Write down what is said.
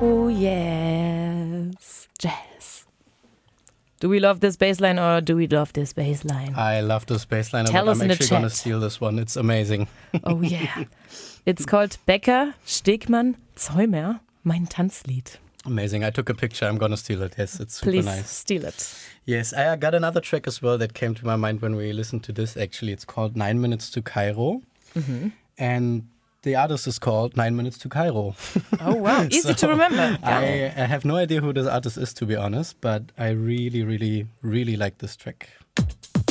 Oh yes, jazz. Do we love this bass line or do we love this bass line? I love this bass line, Tell but us I'm in the actually going to chat. steal this one. It's amazing. Oh yeah. It's called Becker, Stegmann, Zäumer, mein Tanzlied. Amazing. I took a picture. I'm going to steal it. Yes, it's super Please nice. steal it. Yes, I got another track as well that came to my mind when we listened to this. Actually, it's called 9 Minutes to Cairo. And the artist is called 9 Minutes to Cairo. Oh wow, easy to remember. I have no idea who this artist is, to be honest, but I really, really, really like this track.